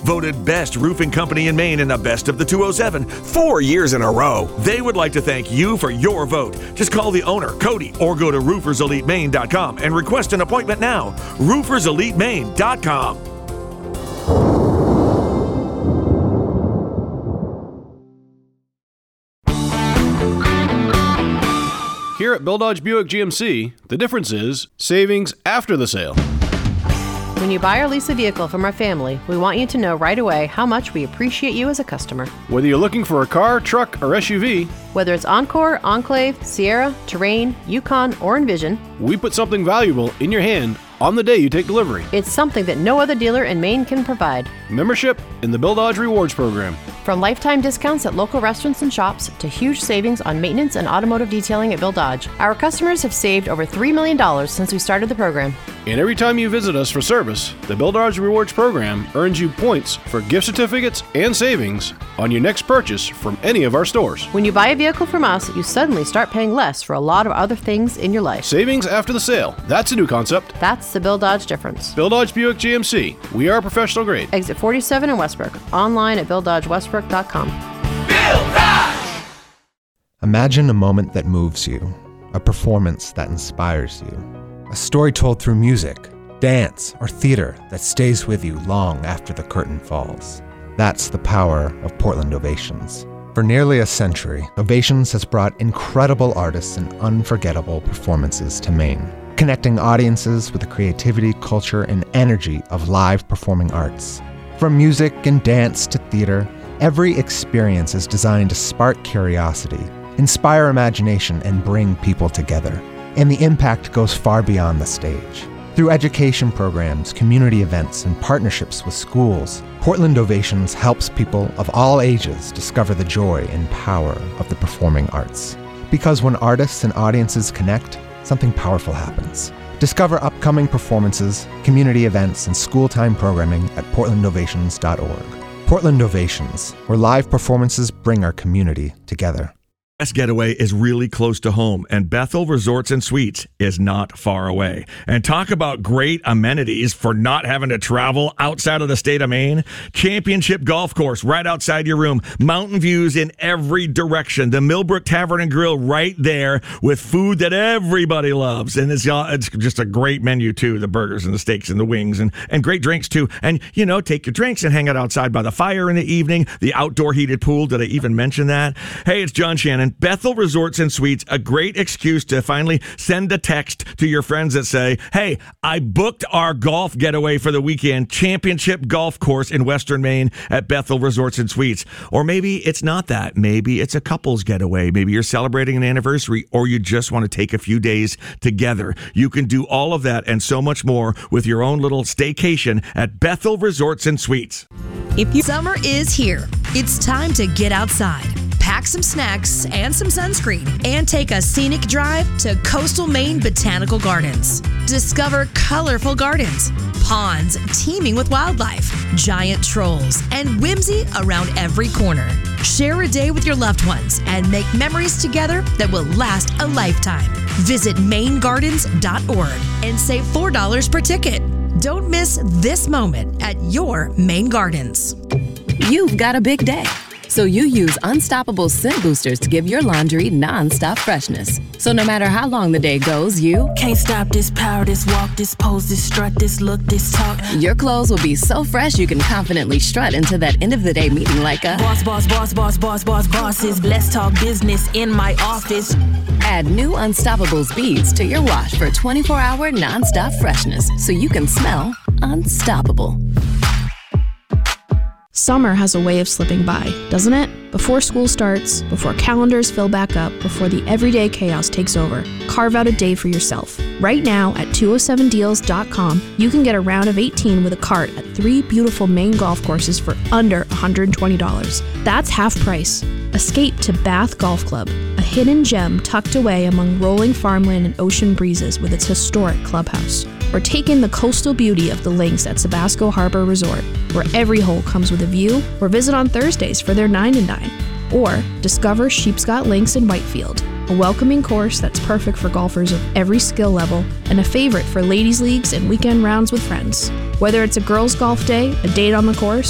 voted best roofing company in Maine in the Best of the 207 4 years in a row. They would like to thank you for your vote. Just call the owner, Cody, or go to rooferselitemaine.com and request an appointment now. rooferselitemaine.com. Here at Bill Dodge Buick GMC, the difference is savings after the sale. When you buy or lease a vehicle from our family, we want you to know right away how much we appreciate you as a customer. Whether you're looking for a car, truck, or SUV, whether it's Encore, Enclave, Sierra, Terrain, Yukon, or Envision, we put something valuable in your hand on the day you take delivery. It's something that no other dealer in Maine can provide. Membership in the Bill Dodge Rewards Program. From lifetime discounts at local restaurants and shops to huge savings on maintenance and automotive detailing at Bill Dodge, our customers have saved over $3 million since we started the program. And every time you visit us for service, the Bill Dodge Rewards Program earns you points for gift certificates and savings on your next purchase from any of our stores. When you buy a vehicle from us, you suddenly start paying less for a lot of other things in your life. Savings after the sale. That's a new concept. That's the Bill Dodge difference. Bill Dodge Buick GMC. We are professional grade. Exit 47 in Westbrook. Online at BillDodgeWestbrook.com. Bill Dodge! Imagine a moment that moves you, a performance that inspires you, a story told through music, dance, or theater that stays with you long after the curtain falls. That's the power of Portland Ovations. For nearly a century, Ovations has brought incredible artists and unforgettable performances to Maine, connecting audiences with the creativity, culture, and energy of live performing arts. From music and dance to theater, every experience is designed to spark curiosity, inspire imagination, and bring people together. And the impact goes far beyond the stage. Through education programs, community events, and partnerships with schools, Portland Ovations helps people of all ages discover the joy and power of the performing arts. Because when artists and audiences connect, something powerful happens. Discover upcoming performances, community events, and school-time programming at portlandovations.org. Portland Ovations, where live performances bring our community together. Best Getaway is really close to home, and Bethel Resorts and Suites is not far away. And talk about great amenities for not having to travel outside of the state of Maine. Championship golf course right outside your room. Mountain views in every direction. The Millbrook Tavern and Grill right there with food that everybody loves. And it's just a great menu, too. The burgers and the steaks and the wings and great drinks, too. And, you know, take your drinks and hang out outside by the fire in the evening. The outdoor heated pool. Did I even mention that? Hey, it's John Shannon. Bethel Resorts and Suites, a great excuse to finally send a text to your friends that say, hey, I booked our golf getaway for the weekend, Championship Golf Course in Western Maine at Bethel Resorts and Suites. Or maybe it's not that. Maybe it's a couple's getaway. Maybe you're celebrating an anniversary, or you just want to take a few days together. You can do all of that and so much more with your own little staycation at Bethel Resorts and Suites. Summer is here. It's time to get outside. Pack some snacks and some sunscreen and take a scenic drive to Coastal Maine Botanical Gardens. Discover colorful gardens, ponds teeming with wildlife, giant trolls, and whimsy around every corner. Share a day with your loved ones and make memories together that will last a lifetime. Visit mainegardens.org and save $4 per ticket. Don't miss this moment at your Maine Gardens. You've got a big day, so you use Unstoppable Scent Boosters to give your laundry non-stop freshness. So no matter how long the day goes, you can't stop this power, this walk, this pose, this strut, this look, this talk. Your clothes will be so fresh you can confidently strut into that end of the day meeting like a bosses. Let's talk business in my office. Add new Unstoppables beads to your wash for 24-hour non-stop freshness so you can smell unstoppable. Summer has a way of slipping by, doesn't it? Before school starts, before calendars fill back up, before the everyday chaos takes over, carve out a day for yourself. Right now at 207deals.com, you can get a round of 18 with a cart at 3 beautiful Maine golf courses for under $120. That's half price. Escape to Bath Golf Club, a hidden gem tucked away among rolling farmland and ocean breezes with its historic clubhouse. Or take in the coastal beauty of the links at Sabasco Harbor Resort, where every hole comes with a view, or visit on Thursdays for their 9 and Dine. Or discover Sheepscot Links in Whitefield, a welcoming course that's perfect for golfers of every skill level and a favorite for ladies' leagues and weekend rounds with friends. Whether it's a girls' golf day, a date on the course,